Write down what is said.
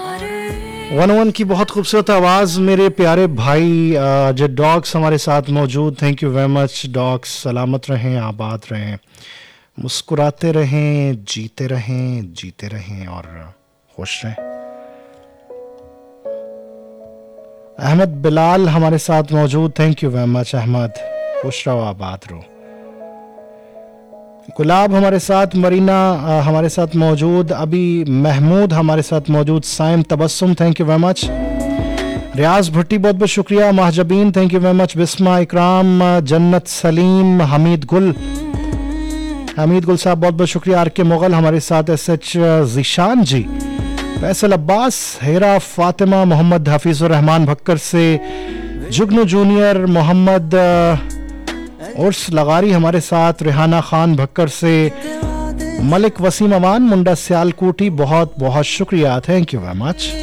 101 की बहुत खूबसूरत आवाज़ मेरे प्यारे भाई जो डॉग्स हमारे साथ मौजूद, thank you very much dogs. सलामत रहें, आबाद रहें, मुस्कुराते रहें, जीते रहें और खुश रहें। अहमद बिलाल हमारे साथ मौजूद, thank you very much Ahmad, खुश रहो, आबाद रहो। गुलाब हमारे साथ, मरीना हमारे साथ मौजूद, अभी महमूद हमारे साथ मौजूद, Saim Tabassum thank you very much, रियाज भट्टी बहुत बहुत शुक्रिया, Mahjabeen thank you very much, Bisma इकराम, जन्नत सलीम, हमीद गुल साहब बहुत बहुत शुक्रिया, आर के मुगल हमारे साथ, SH जीशान जी, फैसल अब्बास, हेरा फातिमा, मोहम्मद हफीजुर रहमान भक्कर से, जुगनू जूनियर, मोहम्मद उर्स लगारी हमारे साथ, रेहाना खान भक्कर से, मलिक वसीम अमान मुंडा सियालकोटी, बहुत बहुत शुक्रिया, थैंक यू वेरी मच।